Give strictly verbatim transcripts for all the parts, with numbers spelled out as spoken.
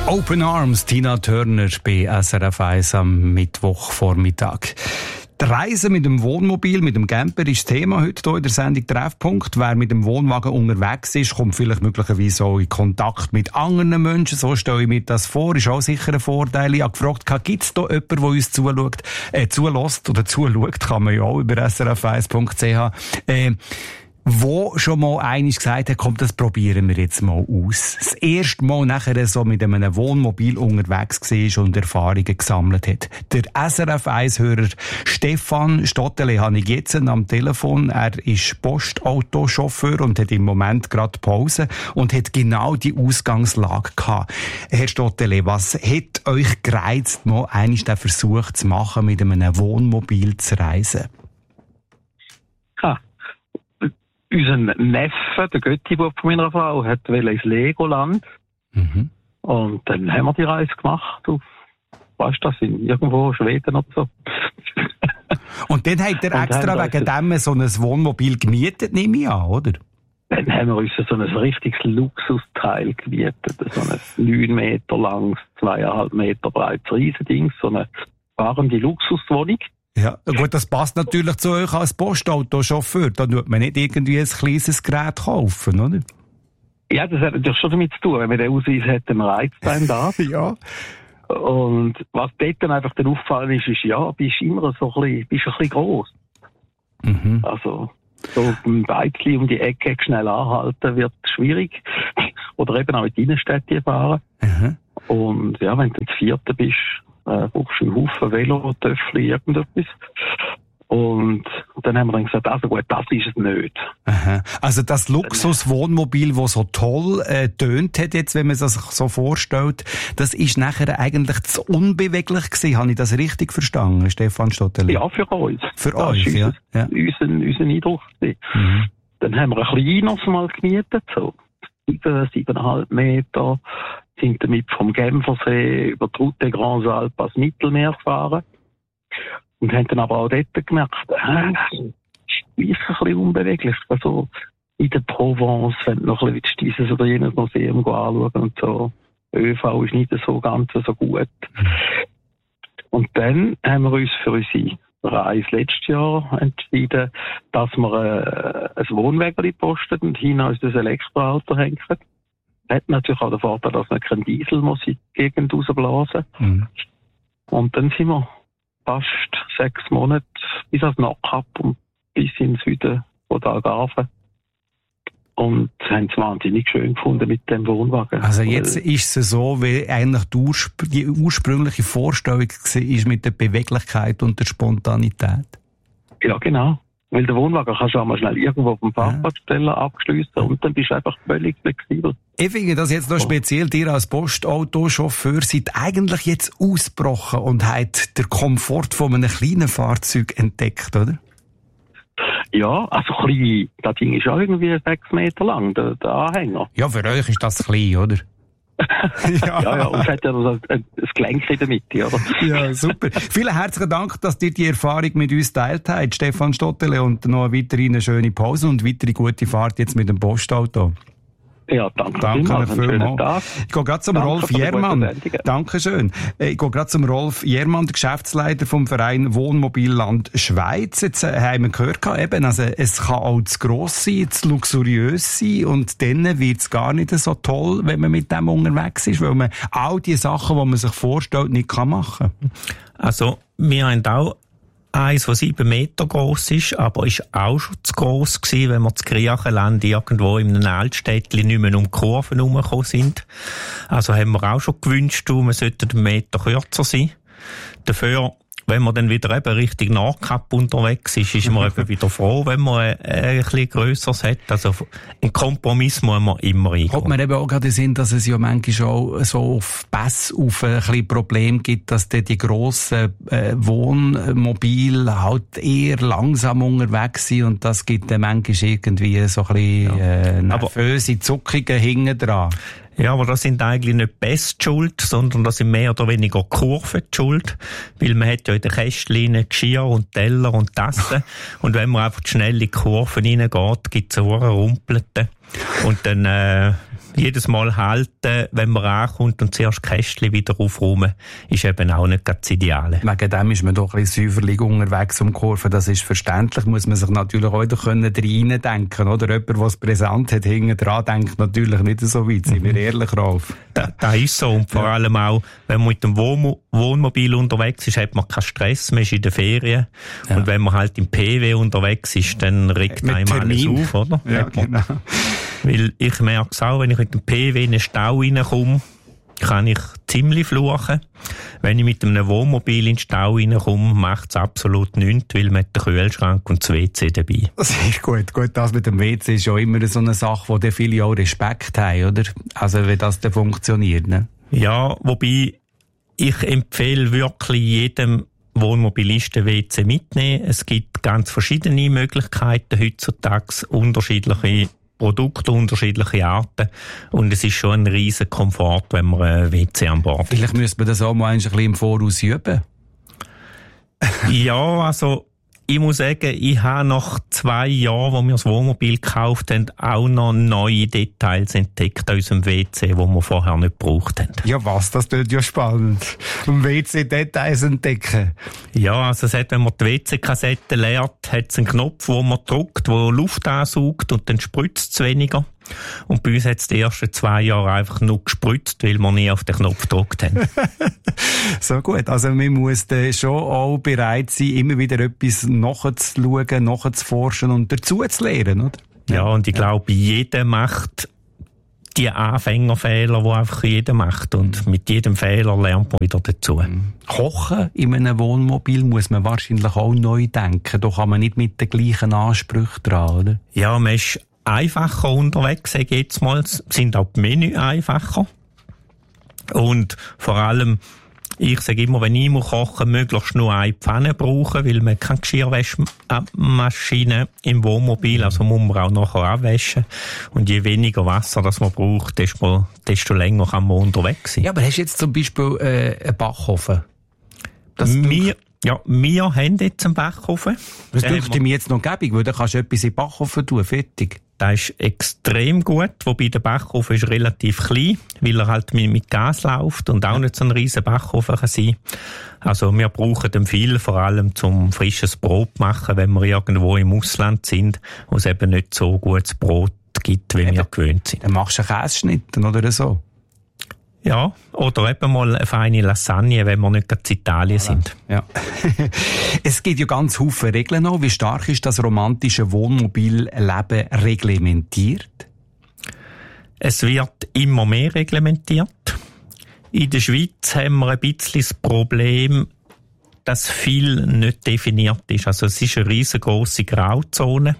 Open Arms, Tina Turner bei S R F eins am Mittwochvormittag. Die Reise mit dem Wohnmobil, mit dem Camper ist das Thema heute hier in der Sendung Treffpunkt. Wer mit dem Wohnwagen unterwegs ist, kommt vielleicht möglicherweise auch in Kontakt mit anderen Menschen. So stelle ich mir das vor. Ist auch sicher ein Vorteil. Ich habe gefragt, gibt es da jemanden, der uns zuschaut, äh, zulässt oder zuschaut, kann man ja auch über s r f eins punkt c h. Äh, wo schon mal einiges gesagt hat, komm, das probieren wir jetzt mal aus. Das erste Mal nachher so mit einem Wohnmobil unterwegs war und Erfahrungen gesammelt hat. Der S R F eins-Hörer Stefan Stottele habe ich jetzt am Telefon. Er ist Postautochauffeur und hat im Moment gerade Pause und hat genau die Ausgangslage gehabt. Herr Stottele, was hat euch gereizt, mal einmal den Versuch zu machen, mit einem Wohnmobil zu reisen? Ah. Unser Neffe, der Göttibub von meiner Frau, hat ins Legoland. Mhm. Und dann haben wir die Reise gemacht auf, weißt du, das in irgendwo Schweden oder so. Und dann habt ihr extra wegen dem so ein Wohnmobil gemietet, nehme ich an, oder? Dann haben wir uns so ein richtiges Luxusteil gemietet. So ein neun Meter langes, zweieinhalb Meter breites Riesending, so eine fahrende Luxuswohnung. Ja, gut, das passt natürlich zu euch als Postautochauffeur. Da tut man nicht irgendwie ein kleines Gerät kaufen, oder? Ja, das hat natürlich schon damit zu tun. Wenn man den Ausweis hat, dann reizt einem das. Ja. Und was dort dann einfach dann auffallen ist, ist, ja, bist immer so ein bisschen, bist ein bisschen gross. Mhm. Also, so ein Bikechen um die Ecke schnell anhalten wird schwierig. Oder eben auch in die Innenstädte fahren. Mhm. Und ja, wenn du das vierte bist, Äh, brauchst du einen Haufen Velo, Töffli, irgendetwas. Und dann haben wir dann gesagt, also gut, das ist es nicht. Aha. Also das Luxuswohnmobil, das so toll äh, tönt hat, jetzt, wenn man es sich so vorstellt, das ist nachher eigentlich zu unbeweglich gewesen. Habe ich das richtig verstanden, Stefan Stotteli? Ja, für uns. Für das euch, ja. ja. Unser, unser Eindruck. Mhm. Dann haben wir ein kleines mal gemietet, so sieben, siebeneinhalb Meter. Sind damit vom Genfersee über die Route Grand Alpes ans Mittelmeer gefahren. Und haben dann aber auch dort gemerkt, äh, ist ein bisschen unbeweglich. Also, in der Provence, wenn du noch ein bisschen dieses oder jenes Museum anschauen und so. ÖV ist nicht so ganz so gut. Und dann haben wir uns für unsere Reise letztes Jahr entschieden, dass wir äh, ein Wohnwägeli posten und hinten uns das Elektroauto hängen. Hat natürlich auch den Vorteil, dass man keinen Diesel muss in die Gegend rausblasen. Mhm. Und dann sind wir fast sechs Monate bis ans Nordkap und bis in den Süden von der Algarve. Und haben es wahnsinnig schön gefunden mit dem Wohnwagen. Also jetzt ist es so, wie eigentlich die, Urspr- die ursprüngliche Vorstellung war mit der Beweglichkeit und der Spontanität. Ja, genau. Weil der Wohnwagen kannst du auch mal schnell irgendwo auf dem Fahrradsteller ja. abschliessen und dann bist du einfach völlig flexibel. Ich finde das jetzt noch speziell, ihr als Postautochauffeur seid eigentlich jetzt ausgebrochen und habt den Komfort von einem kleinen Fahrzeug entdeckt, oder? Ja, also klein, das Ding ist auch irgendwie sechs Meter lang, der, der Anhänger. Ja, für euch ist das klein, oder? ja. ja, ja, und es hat ja noch ein Gelenk in der Mitte, oder? Ja, super. Vielen herzlichen Dank, dass ihr die Erfahrung mit uns teilt habt, Stefan Stottele, und noch weiterhin eine schöne Pause und weitere gute Fahrt jetzt mit dem Postauto. Ja, danke. Danke vielmals. Ich gehe gerade zum danke Rolf Jermann. Dankeschön. Ich gehe gerade zum Rolf Jermann, der Geschäftsleiter vom Verein Wohnmobilland Schweiz. Jetzt äh, haben wir gehört, eben, also, es kann auch zu gross sein, zu luxuriös sein und dann wird es gar nicht so toll, wenn man mit dem unterwegs ist, weil man all die Sachen, die man sich vorstellt, nicht kann machen. Also, wir haben auch eins, das sieben Meter gross ist, aber ist auch schon zu gross gewesen, wenn wir zu Griechenland irgendwo in einem Altstädtchen nicht mehr um die Kurven herumgekommen sind. Also haben wir auch schon gewünscht, wir sollten einen Meter kürzer sein. Dafür, wenn man dann wieder eben Richtung Nordkap unterwegs ist, ist man eben wieder froh, wenn man ein, ein bisschen Grösseres hat. Also einen Kompromiss muss man immer eingehen. Hat man eben auch gerade den Sinn, dass es ja manchmal auch so auf Pässe auf ein bisschen Problem gibt, dass dann die grossen äh, Wohnmobile halt eher langsam unterwegs sind und das gibt dann manchmal irgendwie so ein bisschen äh, nervöse Zuckungen hinten dran. Ja, aber das sind eigentlich nicht Pässe die Schuld, sondern das sind mehr oder weniger Kurven die Schuld. Weil man hat ja in den Kästchen Geschirr und Teller und Tassen. Und wenn man einfach schnell in die Kurven reingeht, gibt es eine Rumpelte. Und dann, äh, jedes Mal halten, wenn man ankommt und zuerst das Kästchen wieder aufräumen, ist eben auch nicht ganz das Ideale. Wegen dem ist man doch ein bisschen säuferlich unterwegs um die Kurve. Das ist verständlich, muss man sich natürlich auch wieder reindenken können, oder? Jemand, der es präsent hat, hinten dran, denkt natürlich nicht so weit, sind wir ehrlich drauf. Da, da ist so. Und vor ja. allem auch, wenn man mit dem Wohnmo- Wohnmobil unterwegs ist, hat man keinen Stress, man ist in den Ferien. Ja. Und wenn man halt im P W unterwegs ist, dann regt mit einem Termin. alles auf, oder? Ja, genau. Weil ich merke es auch, wenn ich mit dem P W in den Stau reinkomme, kann ich ziemlich fluchen. Wenn ich mit einem Wohnmobil in den Stau reinkomme, macht es absolut nichts, weil man hat den Kühlschrank und das W C dabei. Sehr gut. Gut, das mit dem W C ist ja immer so eine Sache, wo viele auch Respekt haben, oder? Also, wie das dann funktioniert, ne? Ja, wobei ich empfehle wirklich jedem Wohnmobilisten W C mitnehmen. Es gibt ganz verschiedene Möglichkeiten heutzutage, unterschiedliche Produkte, unterschiedliche Arten. Und es ist schon ein riesen Komfort, wenn man ein W C an Bord hat. Vielleicht müsste man das auch mal ein bisschen im Voraus üben. Ja, also ich muss sagen, ich habe nach zwei Jahren, wo wir das Wohnmobil gekauft haben, auch noch neue Details entdeckt an unserem W C, die wir vorher nicht gebraucht haben. Ja was, das klingt ja spannend. Um W C-Details entdecken. Ja, also es hat, wenn man die W C-Kassette leert, hat es einen Knopf, wo man drückt, der Luft ansaugt und dann spritzt es weniger. Und bei uns hat es die ersten zwei Jahre einfach nur gespritzt, weil wir nie auf den Knopf gedrückt haben. So gut, also man muss dann schon auch bereit sein, immer wieder etwas nachzuschauen, nachzuforschen und dazu zu lernen, oder? Ja, und ich glaube, jeder macht die Anfängerfehler, die einfach jeder macht. Und mit jedem Fehler lernt man wieder dazu. Kochen in einem Wohnmobil muss man wahrscheinlich auch neu denken. Da kann man nicht mit den gleichen Ansprüchen dran, oder? Ja, man ist einfacher unterwegs, sage ich jetzt mal. Sind auch die Menü einfacher. Und vor allem, ich sage immer, wenn ich muss kochen, möglichst nur eine Pfanne brauchen, weil man keine Geschirrwaschmaschine im Wohnmobil, also muss man auch nachher abwaschen. Und je weniger Wasser das man braucht, desto, desto länger kann man unterwegs sein. Ja, aber hast du jetzt zum Beispiel äh, einen Backofen? Das wir, ja, wir haben jetzt einen Backofen. Das dürfte mir jetzt noch gäbig, weil dann kannst du etwas in den Backofen tun, fertig. Das ist extrem gut, wobei der Backofen ist relativ klein, weil er halt mit Gas läuft und auch nicht so ein riesen Backofen kann sein. Also wir brauchen den viel, vor allem zum frisches Brot machen, wenn wir irgendwo im Ausland sind, wo es eben nicht so gutes Brot gibt, wie eben, wir gewöhnt sind. Dann machst du einen Käseschnitt oder so. Ja, oder eben mal eine feine Lasagne, wenn wir nicht gerade in Italien sind. Ja. Es gibt ja ganz viele Regeln noch. Wie stark ist das romantische Wohnmobilleben reglementiert? Es wird immer mehr reglementiert. In der Schweiz haben wir ein bisschen das Problem, dass viel nicht definiert ist. Also es ist eine riesengroße Grauzone.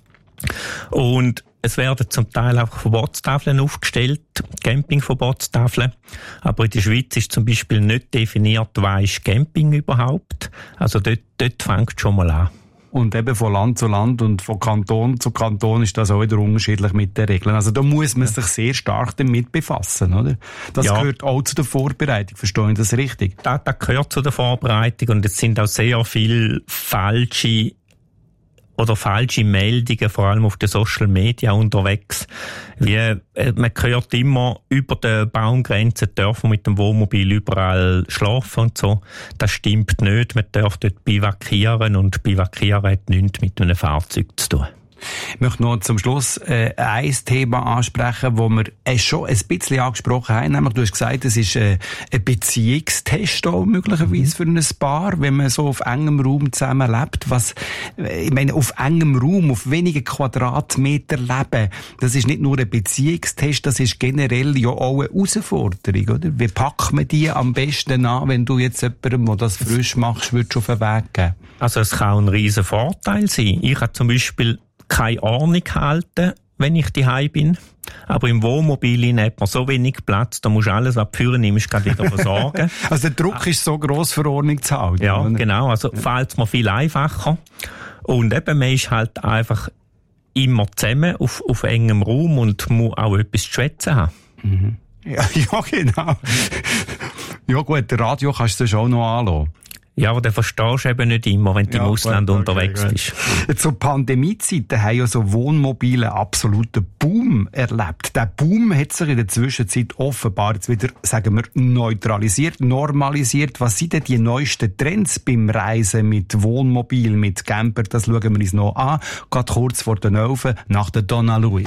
Und es werden zum Teil auch Verbotstafeln aufgestellt, Campingverbotstafeln. Aber in der Schweiz ist zum Beispiel nicht definiert, was ist Camping überhaupt. Also dort, dort fängt es schon mal an. Und eben von Land zu Land und von Kanton zu Kanton ist das auch wieder unterschiedlich mit den Regeln. Also da muss man sich sehr stark damit befassen, oder? Das ja. gehört auch zu der Vorbereitung, verstehe ich das richtig? Das, das gehört zu der Vorbereitung und es sind auch sehr viele falsche oder falsche Meldungen, vor allem auf den Social Media unterwegs. Wie, äh, man hört immer, über der Baumgrenze dürfen mit dem Wohnmobil überall schlafen und so. Das stimmt nicht. Man darf dort bivakieren und bivakieren hat nichts mit einem Fahrzeug zu tun. Ich möchte noch zum Schluss äh, ein Thema ansprechen, das wir äh, schon ein bisschen angesprochen haben. Nämlich, du hast gesagt, es ist äh, ein Beziehungstest auch möglicherweise für ein Paar, wenn man so auf engem Raum zusammen lebt. Was, äh, ich meine, auf engem Raum, auf wenigen Quadratmeter leben, das ist nicht nur ein Beziehungstest, das ist generell ja auch eine Herausforderung, oder? Wie packt man die am besten an, wenn du jetzt jemandem, der das frisch machst, würdest auf den Weg geben? Also es kann auch ein riesen Vorteil sein. Ich habe zum Beispiel keine Ordnung halten, wenn ich daheim bin. Aber im Wohnmobil hat man so wenig Platz, da musst du alles, was du führen nimmst, gerade wieder versorgen. Also der Druck ist so gross für Ordnung zu halten. Ja, oder? Genau. Also ja. Fällt es mir viel einfacher. Und eben, man ist halt einfach immer zusammen auf, auf engem Raum und muss auch etwas zu schwätzen haben. Mhm. Ja, ja, genau. Ja gut, der Radio kannst du schon noch anschauen. Ja, aber den verstehst du eben nicht immer, wenn du ja, im Ausland okay, unterwegs okay, bist. Jetzt zur Pandemiezeiten haben ja so Wohnmobile einen absoluten Boom erlebt. Der Boom hat sich in der Zwischenzeit offenbar jetzt wieder, sagen wir, neutralisiert, normalisiert. Was sind denn die neuesten Trends beim Reisen mit Wohnmobil, mit Camper? Das schauen wir uns noch an. Gerade kurz vor den Elfen nach der Donna Louis.